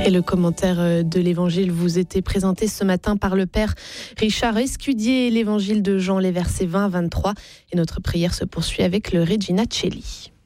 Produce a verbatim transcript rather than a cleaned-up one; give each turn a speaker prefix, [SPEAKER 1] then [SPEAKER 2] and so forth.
[SPEAKER 1] Et le commentaire de l'Évangile vous était présenté ce matin par le Père Richard Escudier, l'Évangile de Jean, les versets vingt à vingt-trois. Et notre prière se poursuit avec le Regina Coeli.